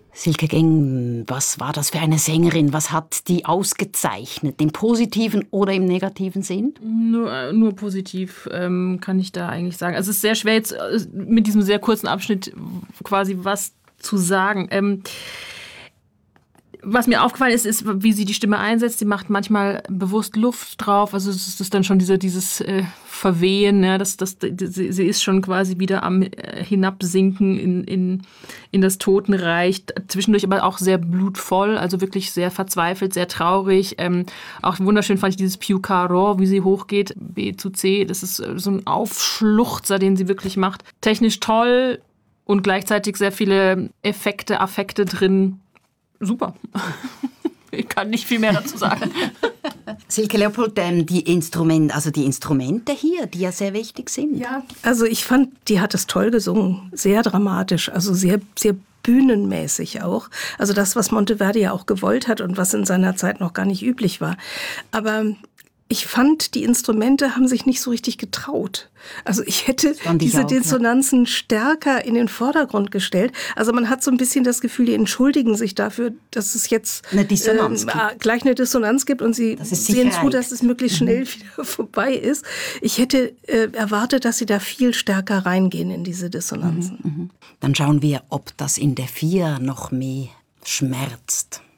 Silke Geng, was war das für eine Sängerin? Was hat die ausgezeichnet? Im positiven oder im negativen Sinn? Nur positiv kann ich da eigentlich sagen. Also es ist sehr schwer jetzt mit diesem sehr kurzen Abschnitt quasi was zu sagen. Was mir aufgefallen ist, wie sie die Stimme einsetzt. Sie macht manchmal bewusst Luft drauf. Also es ist dann schon dieses Verwehen. Ja, sie ist schon quasi wieder am Hinabsinken in das Totenreich. Zwischendurch aber auch sehr blutvoll, also wirklich sehr verzweifelt, sehr traurig. Auch wunderschön fand ich dieses Piu Caro, wie sie hochgeht, B zu C. Das ist so ein Aufschluchzer, den sie wirklich macht. Technisch toll und gleichzeitig sehr viele Affekte drin. Super. Ich kann nicht viel mehr dazu sagen. Silke Leopold, die Instrumente hier, die ja sehr wichtig sind. Ja, also ich fand, die hat es toll gesungen, sehr dramatisch, also sehr, sehr bühnenmäßig auch. Also das, was Monteverdi ja auch gewollt hat und was in seiner Zeit noch gar nicht üblich war. Aber ich fand, die Instrumente haben sich nicht so richtig getraut. Also ich hätte diese Dissonanzen stärker in den Vordergrund gestellt. Also man hat so ein bisschen das Gefühl, die entschuldigen sich dafür, dass es jetzt gleich eine Dissonanz gibt und sie sehen zu, dass es möglichst schnell wieder vorbei ist. Ich hätte erwartet, dass sie da viel stärker reingehen in diese Dissonanzen. Dann schauen wir, ob das in der 4 noch mehr schmerzt.